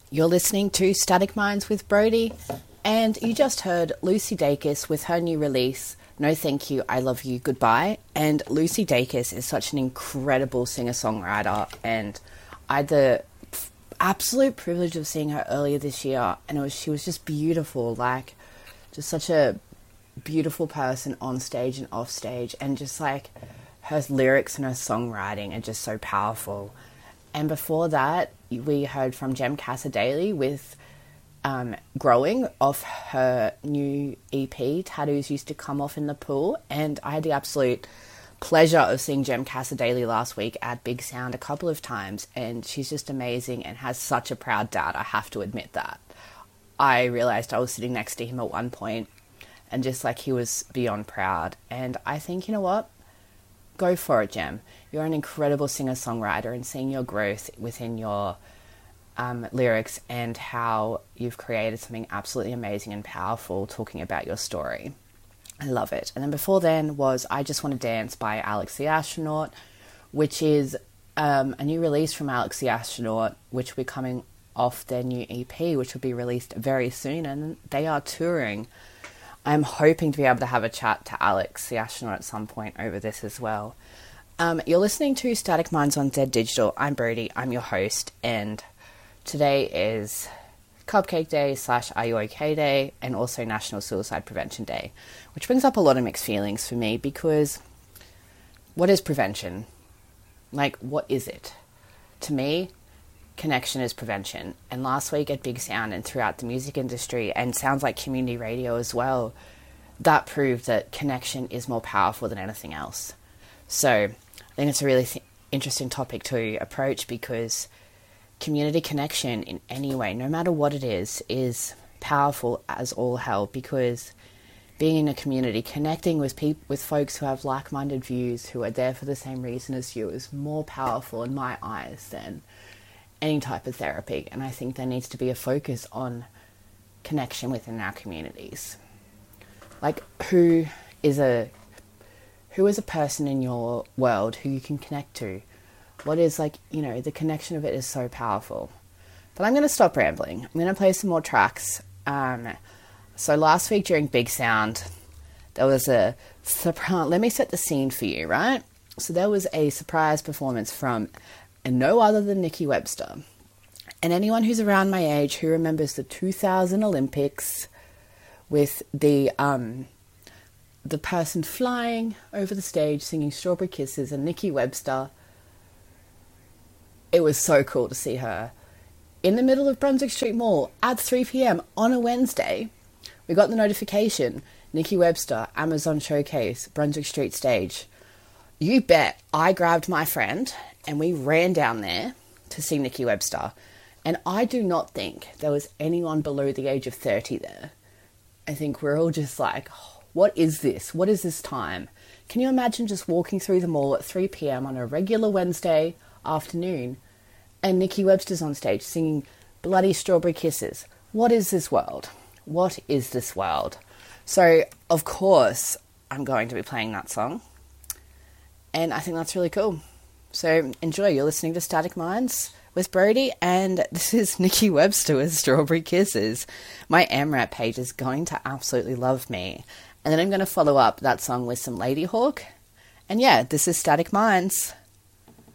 You're listening to Static Minds with Brody, and you just heard Lucy Dacus with her new release, No Thank You, I Love You, Goodbye. And Lucy Dacus is such an incredible singer-songwriter, and I had the absolute privilege of seeing her earlier this year, and she was just beautiful, like just such a beautiful person on stage and off stage, and just like her lyrics and her songwriting are just so powerful. And before that, we heard from Jem Cassadaly with Growing off her new EP, Tattoos Used to Come Off in the Pool. And I had the absolute pleasure of seeing Jem Cassadaly last week at Big Sound a couple of times. And she's just amazing and has such a proud dad, I have to admit that. I realised I was sitting next to him at one point and just like he was beyond proud. And I think, you know what? Go for it, Jem. You're an incredible singer-songwriter, and seeing your growth within your lyrics and how you've created something absolutely amazing and powerful talking about your story. I love it. And then before then was I Just Want to Dance by Alex the Astronaut, which is a new release from Alex the Astronaut, which will be coming off their new EP, which will be released very soon, and they are touring. I'm hoping to be able to have a chat to Alex the Astronaut at some point over this as well. You're listening to Static Minds on Dead Digital. I'm Brody, I'm your host, and today is Cupcake Day / Are You OK Day, and also National Suicide Prevention Day, which brings up a lot of mixed feelings for me, because what is prevention? Like, what is it? To me, connection is prevention. And last week at Big Sound and throughout the music industry, and sounds like community radio as well, that proved that connection is more powerful than anything else. So I think it's a really interesting topic to approach, because community connection in any way, no matter what it is powerful as all hell, because being in a community, connecting with with folks who have like-minded views, who are there for the same reason as you, is more powerful in my eyes than any type of therapy. And I think there needs to be a focus on connection within our communities. Like, who is a person in your world who you can connect to? What is, like, you know, the connection of it is so powerful. But I'm going to stop rambling. I'm going to play some more tracks. So last week during Big Sound, there was a surprise. Let me set the scene for you, right? So there was a surprise performance from no other than Nikki Webster. And anyone who's around my age who remembers the 2000 Olympics with the person flying over the stage singing Strawberry Kisses and Nikki Webster, it was so cool to see her in the middle of Brunswick Street Mall at 3 p.m. on a Wednesday. We got the notification, Nikki Webster, Amazon Showcase, Brunswick Street Stage. You bet I grabbed my friend and we ran down there to see Nikki Webster. And I do not think there was anyone below the age of 30 there. I think we're all just like, oh, what is this? What is this time? Can you imagine just walking through the mall at 3 p.m. on a regular Wednesday afternoon and Nikki Webster's on stage singing Bloody Strawberry Kisses? What is this world? What is this world? So, of course, I'm going to be playing that song. And I think that's really cool. So enjoy. You're listening to Static Minds with Brody, and this is Nikki Webster with Strawberry Kisses. My AMRAP page is going to absolutely love me. And then I'm going to follow up that song with some Ladyhawke. And yeah, this is Static Minds.